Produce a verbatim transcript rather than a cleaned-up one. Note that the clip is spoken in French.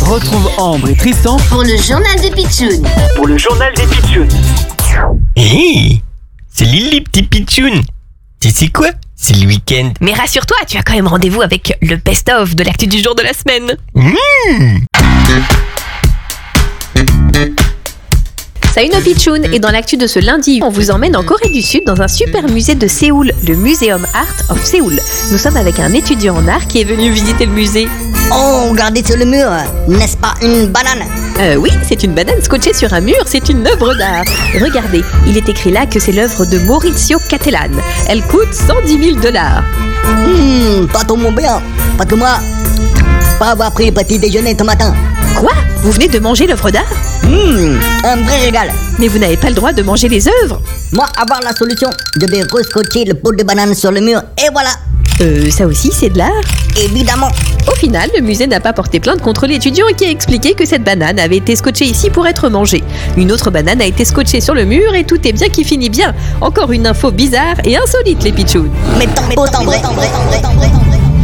Retrouve Ambre et Tristan pour le journal des pitchouns. Pour le journal des pitchouns. Hé, salut les petits pitchouns. Tu sais quoi? C'est le week-end. Mais rassure-toi, tu as quand même rendez-vous avec le best-of de l'actu du jour de la semaine. Mmh. Salut nos pitchouns, et dans l'actu de ce lundi, on vous emmène en Corée du Sud dans un super musée de Séoul, le Museum Art of Seoul. Nous sommes avec un étudiant en art qui est venu visiter le musée. Oh, regardez sur le mur, n'est-ce pas une banane? Euh, oui, c'est une banane scotchée sur un mur, c'est une œuvre d'art. Regardez, il est écrit là que c'est l'œuvre de Maurizio Cattelan. Elle coûte cent dix mille dollars. Hum, pas trop mon bien, parce que moi, pas avoir pris petit déjeuner ce matin. Quoi? Vous venez de manger l'œuvre d'art? Hum, un vrai régal. Mais vous n'avez pas le droit de manger les œuvres. Moi, avoir la solution, je vais rescotcher le pot de banane sur le mur, et voilà. Euh, ça aussi, c'est de l'art? Évidemment. Au final, le musée n'a pas porté plainte contre l'étudiant qui a expliqué que cette banane avait été scotchée ici pour être mangée. Une autre banane a été scotchée sur le mur et tout est bien qui finit bien. Encore une info bizarre et insolite, les pitchouns. Mais tant, mais tant vrai, tant vrai, tant vrai, tant vrai, tant vrai.